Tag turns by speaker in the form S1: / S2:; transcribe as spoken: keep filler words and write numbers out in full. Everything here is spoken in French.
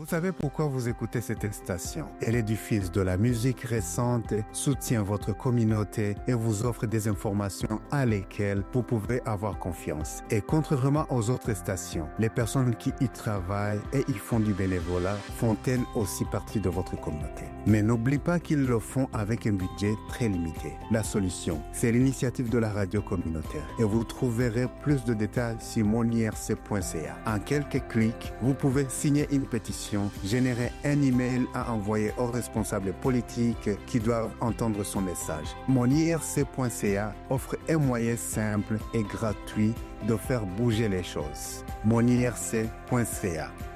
S1: Vous savez pourquoi vous écoutez cette station? Elle est du fils de la musique récente, soutient votre communauté et vous offre des informations à lesquelles vous pouvez avoir confiance. Et contrairement aux autres stations, les personnes qui y travaillent et y font du bénévolat font-elles aussi partie de votre communauté. Mais n'oublie pas qu'ils le font avec un budget très limité. La solution, c'est l'initiative de la radio communautaire. Et vous trouverez plus de détails sur mon I R C point C A. En quelques clics, vous pouvez signer une pétition, générer un email à envoyer aux responsables politiques qui doivent entendre son message. Mon I R C point C A offre un moyen simple et gratuit de faire bouger les choses. Mon I R C point C A